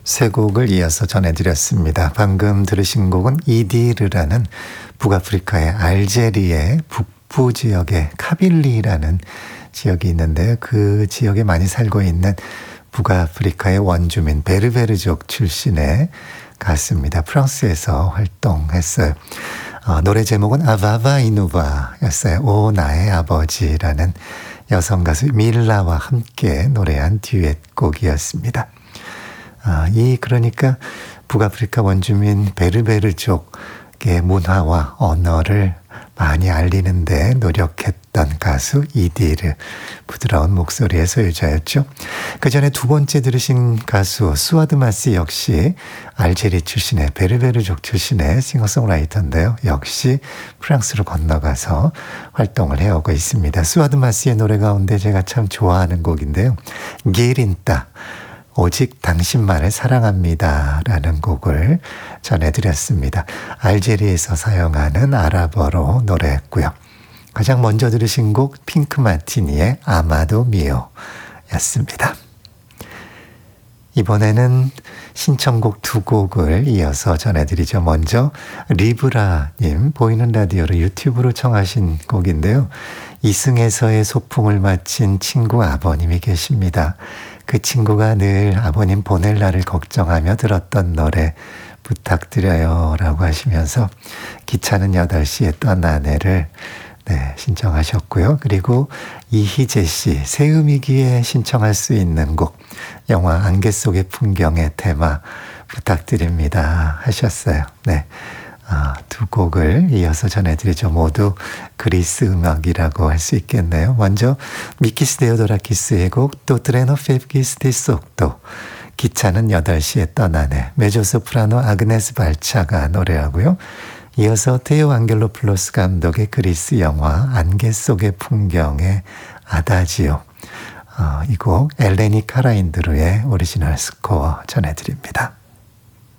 세 곡을 이어서 전해드렸습니다. 방금 들으신 곡은 이디르라는 북아프리카의 알제리의 북부 지역의 카빌리라는 지역이 있는데요. 그 지역에 많이 살고 있는 북아프리카의 원주민 베르베르족 출신의 가수입니다. 프랑스에서 활동했어요. 노래 제목은 아바바 이누바였어요. 오 나의 아버지라는 여성 가수 밀라와 함께 노래한 듀엣곡이었습니다. 그러니까 북아프리카 원주민 베르베르족의 문화와 언어를 많이 알리는데 노력했던 가수 이디르, 부드러운 목소리의 소유자였죠. 그 전에 두 번째 들으신 가수 수아드마시 역시 알제리 출신의 베르베르족 출신의 싱어송라이터인데요. 역시 프랑스로 건너가서 활동을 해오고 있습니다. 수아드마시의 노래 가운데 제가 참 좋아하는 곡인데요. 기린따, 오직 당신만을 사랑합니다 라는 곡을 전해드렸습니다. 알제리에서 사용하는 아랍어로 노래했고요. 가장 먼저 들으신 곡 핑크 마티니의 아마도 미오 였습니다. 이번에는 신청곡 두 곡을 이어서 전해드리죠. 먼저 리브라님, 보이는 라디오로 유튜브로 청하신 곡인데요. 이승에서의 소풍을 마친 친구 아버님이 계십니다. 그 친구가 늘 아버님 보낼 날을 걱정하며 들었던 노래 부탁드려요 라고 하시면서 기차는 8시에 떤 아내를 신청하셨고요. 그리고 이희재 씨, 새음이기에 신청할 수 있는 곡, 영화 안개 속의 풍경의 테마 부탁드립니다 하셨어요. 두 곡을 이어서 전해드리죠. 모두 그리스 음악이라고 할 수 있겠네요. 먼저 미키스 데오도라키스의 곡 또 트레노 페브기스티 속도, 기차는 8시에 떠나네, 메조소프라노 아그네스 발차가 노래하고요. 이어서 테오 안겔로플로스 감독의 그리스 영화 안개 속의 풍경의 아다지오, 이 곡 엘레니 카라인드루의 오리지널 스코어 전해드립니다.